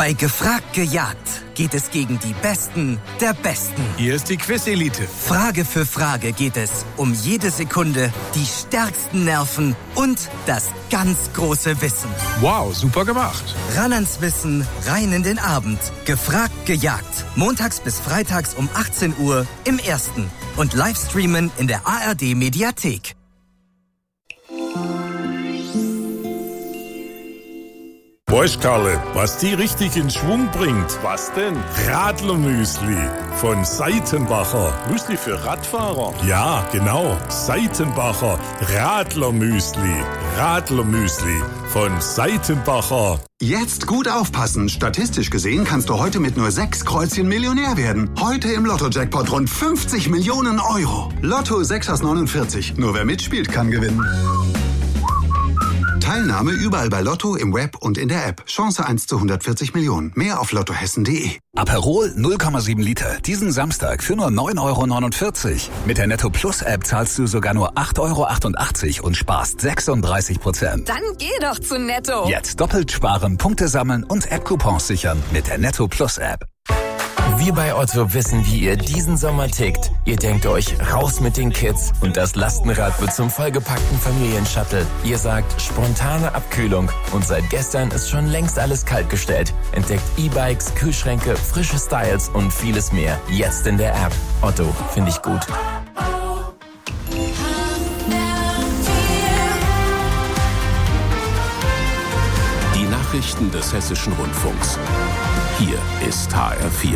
Bei Gefragt gejagt geht es gegen die Besten der Besten. Hier ist die Quiz-Elite. Frage für Frage geht es um jede Sekunde, die stärksten Nerven und das ganz große Wissen. Wow, super gemacht. Ran ans Wissen, rein in den Abend. Gefragt gejagt. Montags bis freitags um 18 Uhr im Ersten. Und Livestreamen in der ARD-Mediathek. Weißt Karle, was die richtig in Schwung bringt? Was denn? Radlermüsli von Seitenbacher. Müsli für Radfahrer? Ja, genau. Seitenbacher Radlermüsli. Radlermüsli von Seitenbacher. Jetzt gut aufpassen. Statistisch gesehen kannst du heute mit nur 6 Kreuzchen Millionär werden. Heute im Lotto-Jackpot rund 50 Millionen Euro. Lotto 6 aus 49. Nur wer mitspielt, kann gewinnen. Teilnahme überall bei Lotto, im Web und in der App. Chance 1 zu 140 Millionen. Mehr auf lottohessen.de. Aperol 0,7 Liter. Diesen Samstag für nur 9,49 €. Mit der Netto Plus App zahlst du sogar nur 8,88 € und sparst 36%. Dann geh doch zu Netto. Jetzt doppelt sparen, Punkte sammeln und App-Coupons sichern mit der Netto Plus App. Wir bei Otto wissen, wie ihr diesen Sommer tickt. Ihr denkt euch, raus mit den Kids und das Lastenrad wird zum vollgepackten Familienshuttle. Ihr sagt, spontane Abkühlung und seit gestern ist schon längst alles kaltgestellt. Entdeckt E-Bikes, Kühlschränke, frische Styles und vieles mehr. Jetzt in der App. Otto, finde ich gut. Die Nachrichten des Hessischen Rundfunks. Hier ist HR4.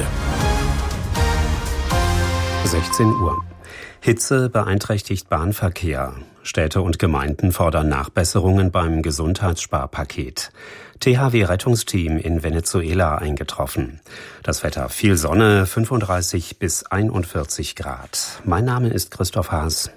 16 Uhr. Hitze beeinträchtigt Bahnverkehr. Städte und Gemeinden fordern Nachbesserungen beim Gesundheitssparpaket. THW-Rettungsteam in Venezuela eingetroffen. Das Wetter: viel Sonne, 35 bis 41 Grad. Mein Name ist Christoph Haas.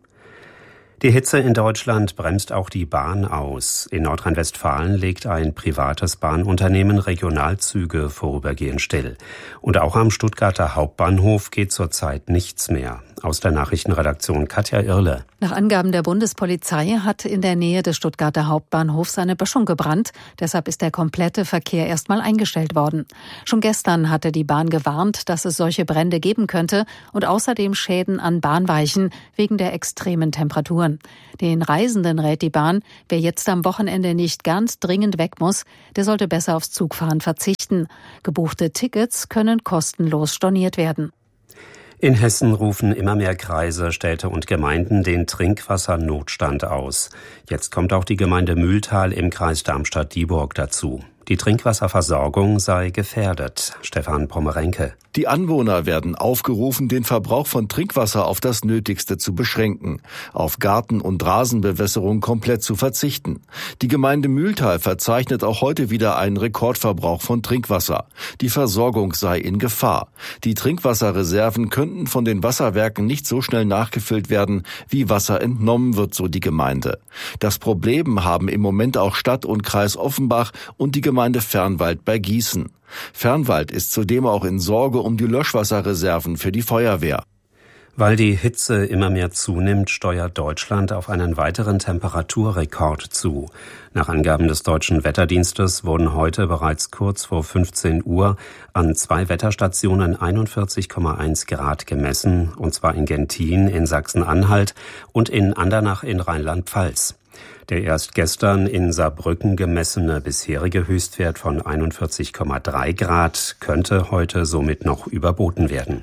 Die Hitze in Deutschland bremst auch die Bahn aus. In Nordrhein-Westfalen legt ein privates Bahnunternehmen Regionalzüge vorübergehend still. Und auch am Stuttgarter Hauptbahnhof geht zurzeit nichts mehr. Aus der Nachrichtenredaktion Katja Irle. Nach Angaben der Bundespolizei hat in der Nähe des Stuttgarter Hauptbahnhofs eine Böschung gebrannt. Deshalb ist der komplette Verkehr erstmal eingestellt worden. Schon gestern hatte die Bahn gewarnt, dass es solche Brände geben könnte und außerdem Schäden an Bahnweichen wegen der extremen Temperaturen. Den Reisenden rät die Bahn, wer jetzt am Wochenende nicht ganz dringend weg muss, der sollte besser aufs Zugfahren verzichten. Gebuchte Tickets können kostenlos storniert werden. In Hessen rufen immer mehr Kreise, Städte und Gemeinden den Trinkwassernotstand aus. Jetzt kommt auch die Gemeinde Mühltal im Kreis Darmstadt-Dieburg dazu. Die Trinkwasserversorgung sei gefährdet. Stefan Pommerenke. Die Anwohner werden aufgerufen, den Verbrauch von Trinkwasser auf das Nötigste zu beschränken, auf Garten- und Rasenbewässerung komplett zu verzichten. Die Gemeinde Mühltal verzeichnet auch heute wieder einen Rekordverbrauch von Trinkwasser. Die Versorgung sei in Gefahr. Die Trinkwasserreserven könnten von den Wasserwerken nicht so schnell nachgefüllt werden, wie Wasser entnommen wird, so die Gemeinde. Das Problem haben im Moment auch Stadt und Kreis Offenbach und die Gemeinde Fernwald bei Gießen. Fernwald ist zudem auch in Sorge um die Löschwasserreserven für die Feuerwehr. Weil die Hitze immer mehr zunimmt, steuert Deutschland auf einen weiteren Temperaturrekord zu. Nach Angaben des Deutschen Wetterdienstes wurden heute bereits kurz vor 15 Uhr an 2 Wetterstationen 41,1 Grad gemessen, und zwar in Gentin in Sachsen-Anhalt und in Andernach in Rheinland-Pfalz. Der erst gestern in Saarbrücken gemessene bisherige Höchstwert von 41,3 Grad könnte heute somit noch überboten werden.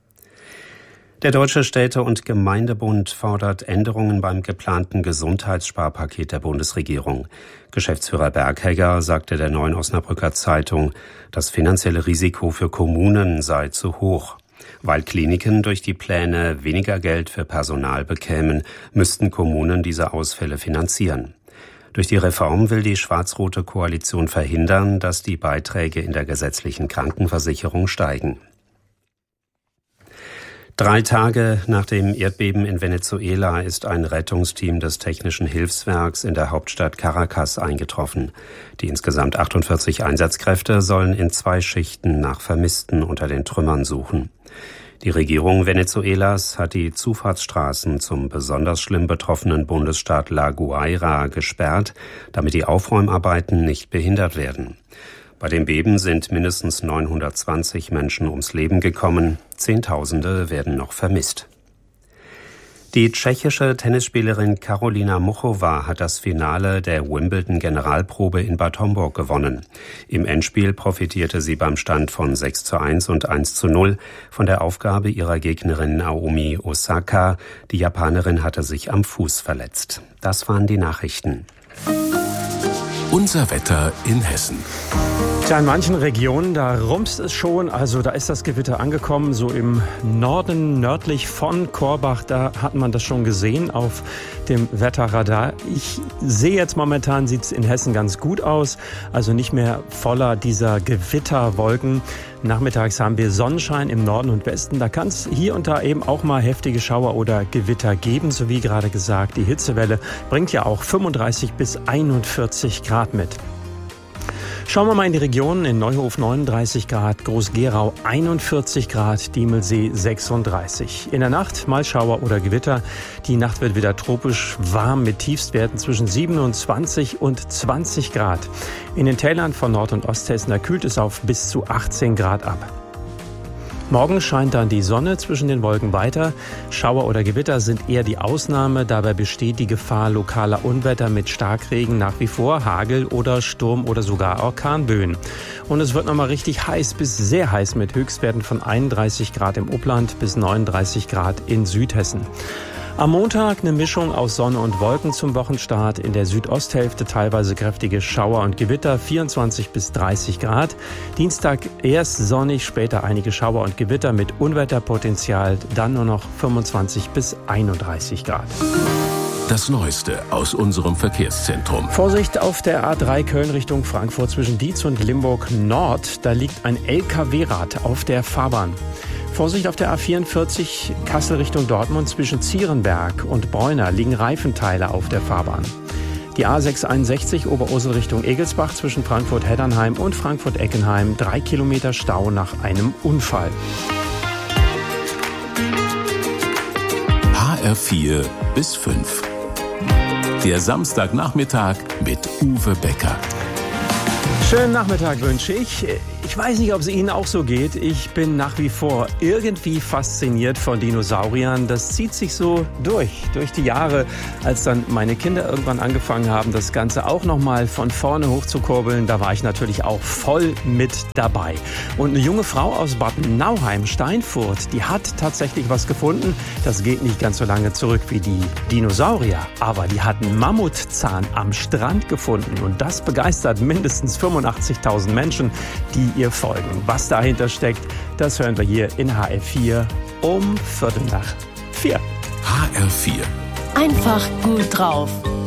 Der Deutsche Städte- und Gemeindebund fordert Änderungen beim geplanten Gesundheitssparpaket der Bundesregierung. Geschäftsführer Berghegger sagte der Neuen Osnabrücker Zeitung, das finanzielle Risiko für Kommunen sei zu hoch. Weil Kliniken durch die Pläne weniger Geld für Personal bekämen, müssten Kommunen diese Ausfälle finanzieren. Durch die Reform will die schwarz-rote Koalition verhindern, dass die Beiträge in der gesetzlichen Krankenversicherung steigen. 3 Tage nach dem Erdbeben in Venezuela ist ein Rettungsteam des Technischen Hilfswerks in der Hauptstadt Caracas eingetroffen. Die insgesamt 48 Einsatzkräfte sollen in 2 Schichten nach Vermissten unter den Trümmern suchen. Die Regierung Venezuelas hat die Zufahrtsstraßen zum besonders schlimm betroffenen Bundesstaat La Guaira gesperrt, damit die Aufräumarbeiten nicht behindert werden. Bei dem Beben sind mindestens 920 Menschen ums Leben gekommen. Zehntausende werden noch vermisst. Die tschechische Tennisspielerin Karolina Muchova hat das Finale der Wimbledon-Generalprobe in Bad Homburg gewonnen. Im Endspiel profitierte sie beim Stand von 6:1 und 1:0 von der Aufgabe ihrer Gegnerin Naomi Osaka. Die Japanerin hatte sich am Fuß verletzt. Das waren die Nachrichten. Unser Wetter in Hessen. Tja, in manchen Regionen, da rumpst es schon, also da ist das Gewitter angekommen, so im Norden, nördlich von Korbach, da hat man das schon gesehen auf dem Wetterradar. Ich sehe jetzt momentan, sieht es in Hessen ganz gut aus, also nicht mehr voller dieser Gewitterwolken. Nachmittags haben wir Sonnenschein im Norden und Westen, da kann es hier und da eben auch mal heftige Schauer oder Gewitter geben, so wie gerade gesagt. Die Hitzewelle bringt ja auch 35 bis 41 Grad mit. Schauen wir mal in die Regionen. In Neuhof 39 Grad, Groß-Gerau 41 Grad, Diemelsee 36. In der Nacht mal Schauer oder Gewitter. Die Nacht wird wieder tropisch warm mit Tiefstwerten zwischen 27 und 20 Grad. In den Tälern von Nord- und Osthessen, da kühlt es auf bis zu 18 Grad ab. Morgen scheint dann die Sonne zwischen den Wolken weiter. Schauer oder Gewitter sind eher die Ausnahme. Dabei besteht die Gefahr lokaler Unwetter mit Starkregen nach wie vor, Hagel oder Sturm oder sogar Orkanböen. Und es wird nochmal richtig heiß bis sehr heiß mit Höchstwerten von 31 Grad im Upland bis 39 Grad in Südhessen. Am Montag eine Mischung aus Sonne und Wolken zum Wochenstart. In der Südosthälfte teilweise kräftige Schauer und Gewitter, 24 bis 30 Grad. Dienstag erst sonnig, später einige Schauer und Gewitter mit Unwetterpotenzial, dann nur noch 25 bis 31 Grad. Das Neueste aus unserem Verkehrszentrum. Vorsicht auf der A3 Köln Richtung Frankfurt zwischen Dietz und Limburg Nord. Da liegt ein LKW-Rad auf der Fahrbahn. Vorsicht auf der A44 Kassel Richtung Dortmund zwischen Zierenberg und Bräuner liegen Reifenteile auf der Fahrbahn. Die A661 Oberursel Richtung Egelsbach zwischen Frankfurt-Heddernheim und Frankfurt-Eckenheim 3 Kilometer Stau nach einem Unfall. HR4 bis 5. Der Samstagnachmittag mit Uwe Becker. Schönen Nachmittag wünsche ich. Ich weiß nicht, ob es Ihnen auch so geht. Ich bin nach wie vor irgendwie fasziniert von Dinosauriern. Das zieht sich so durch die Jahre, als dann meine Kinder irgendwann angefangen haben, das Ganze auch nochmal von vorne hochzukurbeln. Da war ich natürlich auch voll mit dabei. Und eine junge Frau aus Bad Nauheim, Steinfurt, die hat tatsächlich was gefunden. Das geht nicht ganz so lange zurück wie die Dinosaurier, aber die hat einen Mammutzahn am Strand gefunden. Und das begeistert mindestens 85.000 Menschen, die ihr folgen. Was dahinter steckt, das hören wir hier in HR4 um 4:15. HR4. Einfach gut drauf.